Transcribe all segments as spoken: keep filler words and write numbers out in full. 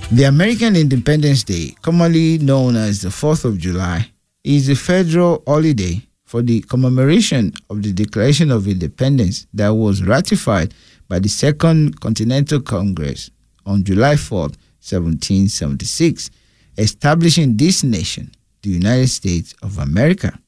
The American Independence Day, commonly known as the fourth of July, is a federal holiday for the commemoration of the Declaration of Independence that was ratified by the Second Continental Congress on July fourth, seventeen seventy-six, establishing this nation, the United States of America.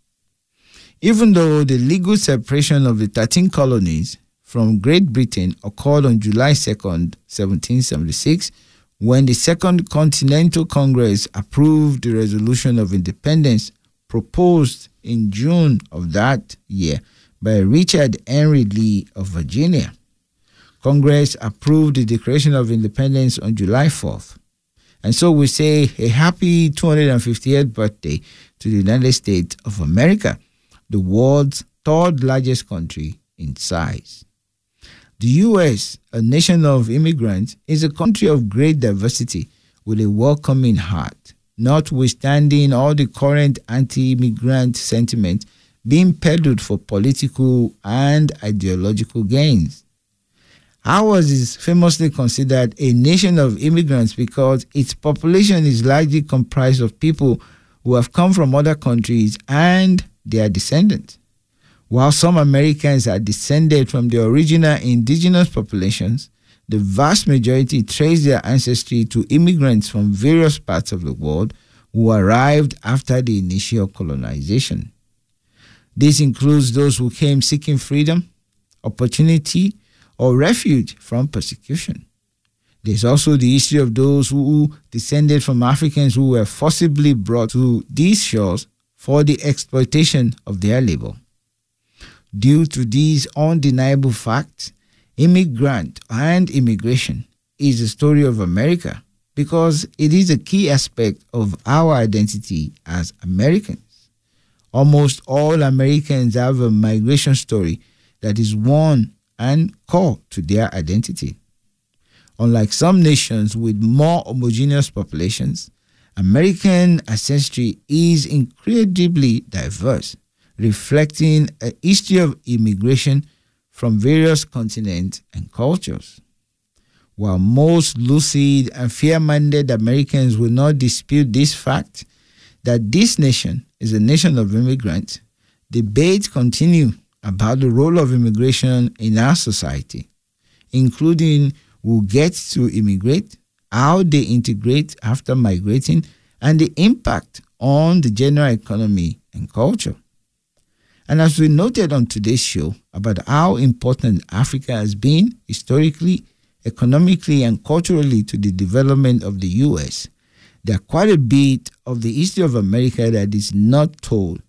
Even though the legal separation of the thirteen colonies from Great Britain occurred on July second, seventeen seventy-six, when the Second Continental Congress approved the Resolution of Independence proposed in June of that year by Richard Henry Lee of Virginia. Congress approved the Declaration of Independence on July fourth. And so we say a happy two hundred fifty-eighth birthday to the United States of America, the world's third largest country in size. The U S, a nation of immigrants, is a country of great diversity with a welcoming heart, notwithstanding all the current anti-immigrant sentiment being peddled for political and ideological gains. Ours is famously considered a nation of immigrants because its population is largely comprised of people who have come from other countries and their descendants. While some Americans are descended from the original indigenous populations, the vast majority trace their ancestry to immigrants from various parts of the world who arrived after the initial colonization. This includes those who came seeking freedom, opportunity, or refuge from persecution. There's also the history of those who descended from Africans who were forcibly brought to these shores for the exploitation of their labor. Due to these undeniable facts, immigrant and immigration is the story of America because it is a key aspect of our identity as Americans. Almost all Americans have a migration story that is one and core to their identity. Unlike some nations with more homogeneous populations, American ancestry is incredibly diverse, reflecting a history of immigration from various continents and cultures. While most lucid and fair-minded Americans will not dispute this fact that this nation is a nation of immigrants, debates continue about the role of immigration in our society, including who gets to immigrate, how they integrate after migrating, and the impact on the general economy and culture. And as we noted on today's show about how important Africa has been historically, economically, and culturally to the development of the U S, there are quite a bit of the history of America that is not told